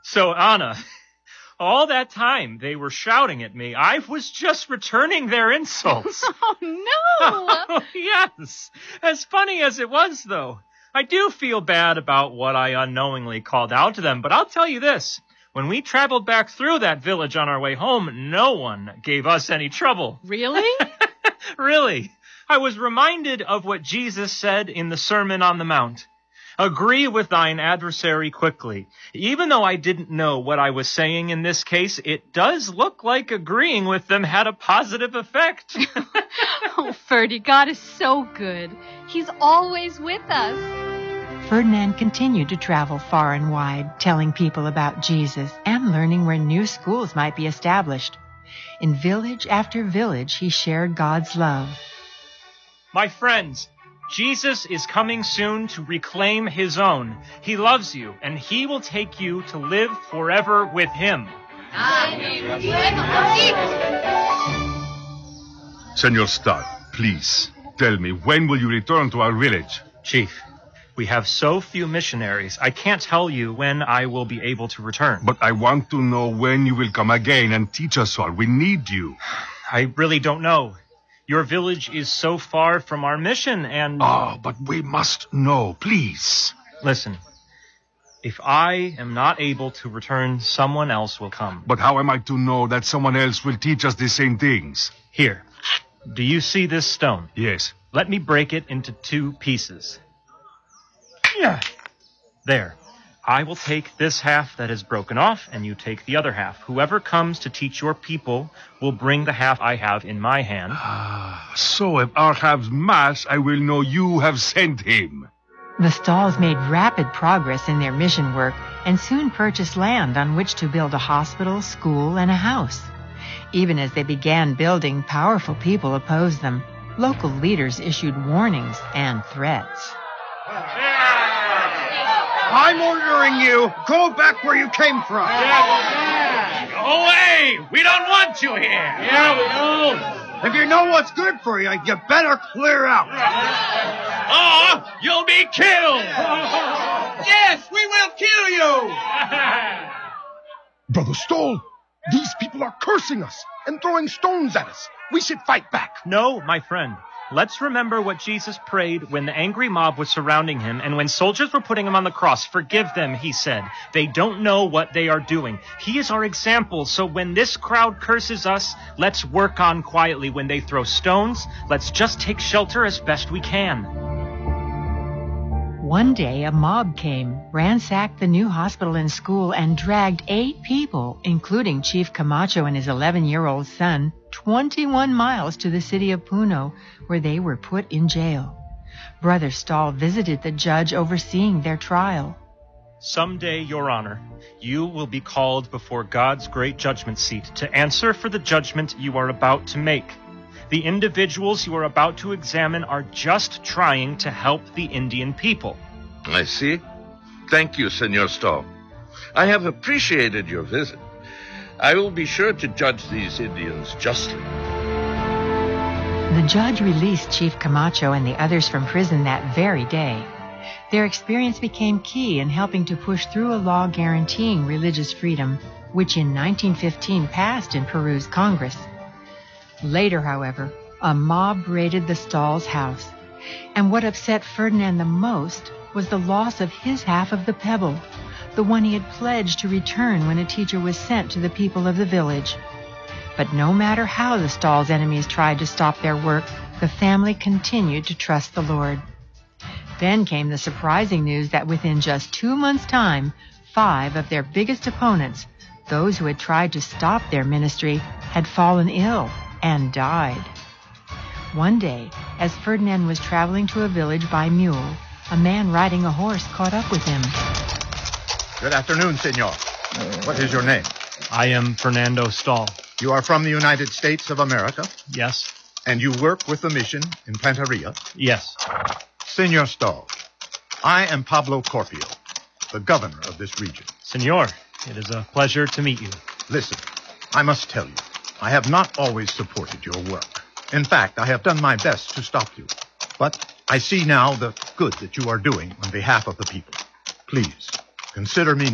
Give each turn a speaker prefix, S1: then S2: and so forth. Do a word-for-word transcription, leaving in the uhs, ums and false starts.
S1: So, Anna, all that time they were shouting at me, I was just returning their insults.
S2: Oh, no!
S1: Oh, yes. As funny as it was, though, I do feel bad about what I unknowingly called out to them, but I'll tell you this. When we traveled back through that village on our way home, no one gave us any trouble.
S2: Really?
S1: Really. I was reminded of what Jesus said in the Sermon on the Mount. Agree with thine adversary quickly. Even though I didn't know what I was saying in this case, it does look like agreeing with them had a positive effect.
S2: Oh, Ferdy, God is so good. He's always with us.
S3: Ferdinand continued to travel far and wide, telling people about Jesus and learning where new schools might be established. In village after village, he shared God's love.
S1: My friends, Jesus is coming soon to reclaim his own. He loves you, and he will take you to live forever with him.
S4: Senor Stahl, please, tell me, when will you return to our village?
S1: Chief, we have so few missionaries, I can't tell you when I will be able to return.
S4: But I want to know when you will come again and teach us all. We need you.
S1: I really don't know. Your village is so far from our mission, and...
S4: Oh, but we must know, please.
S1: Listen, if I am not able to return, someone else will come.
S4: But how am I to know that someone else will teach us the same things?
S1: Here, do you see this stone?
S4: Yes.
S1: Let me break it into two pieces. Yeah. There. I will take this half that is broken off, and you take the other half. Whoever comes to teach your people will bring the half I have in my hand.
S4: Ah, so if our halves match, I will know you have sent him.
S3: The Stalls made rapid progress in their mission work and soon purchased land on which to build a hospital, school, and a house. Even as they began building, powerful people opposed them. Local leaders issued warnings and threats.
S5: I'm ordering you. Go back where you came from.
S6: Yeah. Go away. We don't want you here.
S5: Yeah, we don't. If you know what's good for you, you better clear out.
S6: Or you'll be killed.
S5: Yes, we will kill you.
S7: Brother Stoll, these people are cursing us and throwing stones at us. We should fight back.
S1: No, my friend. Let's remember what Jesus prayed when the angry mob was surrounding him and when soldiers were putting him on the cross. Forgive them, he said. They don't know what they are doing. He is our example, so when this crowd curses us, let's work on quietly. When they throw stones, let's just take shelter as best we can.
S3: One day, a mob came, ransacked the new hospital and school, and dragged eight people, including Chief Camacho and his eleven-year-old son, twenty-one miles to the city of Puno, where they were put in jail. Brother Stahl visited the judge overseeing their trial.
S1: Someday, Your Honor, you will be called before God's great judgment seat to answer for the judgment you are about to make. The individuals you are about to examine are just trying to help the Indian people.
S8: I see. Thank you, Senor Stahl. I have appreciated your visit. I will be sure to judge these Indians justly.
S3: The judge released Chief Camacho and the others from prison that very day. Their experience became key in helping to push through a law guaranteeing religious freedom, which in nineteen fifteen passed in Peru's Congress. Later, however, a mob raided the Stahl's house, and what upset Ferdinand the most was the loss of his half of the pebble, the one he had pledged to return when a teacher was sent to the people of the village. But no matter how the Stahl's enemies tried to stop their work, the family continued to trust the Lord. Then came the surprising news that within just two months' time, five of their biggest opponents, those who had tried to stop their ministry, had fallen ill and died. One day, as Ferdinand was traveling to a village by mule, a man riding a horse caught up with him.
S5: Good afternoon, senor. What is your name?
S1: I am Fernando Stahl.
S5: You are from the United States of America?
S1: Yes.
S5: And you work with the mission in Pantarilla?
S1: Yes.
S5: Senor Stahl, I am Pablo Corpio, the governor of this region.
S1: Senor, it is a pleasure to meet you.
S5: Listen, I must tell you, I have not always supported your work. In fact, I have done my best to stop you. But I see now the good that you are doing on behalf of the people. Please, consider me